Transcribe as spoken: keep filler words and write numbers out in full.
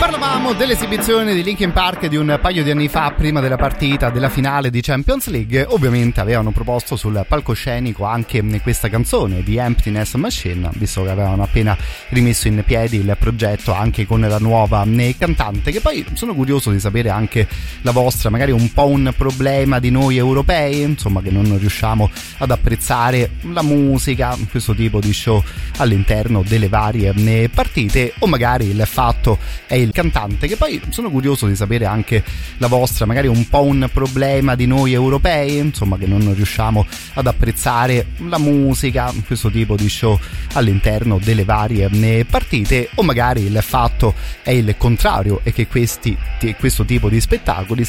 Parlavamo dell'esibizione di Linkin Park di un paio di anni fa, prima della partita della finale di Champions League. Ovviamente avevano proposto sul palcoscenico anche questa canzone di Emptiness Machine, visto che avevano appena rimesso in piedi il progetto anche con la nuova cantante, che poi sono curioso di sapere anche la vostra, magari un po' un problema di noi europei, insomma, che non riusciamo ad apprezzare la musica, questo tipo di show all'interno delle varie partite, o magari il fatto è il cantante, che poi sono curioso di sapere anche la vostra, magari un po' un problema di noi europei, insomma, che non riusciamo ad apprezzare la musica, questo tipo di show all'interno delle varie partite, o magari il fatto è il contrario e che questi questo tipo di spettacoli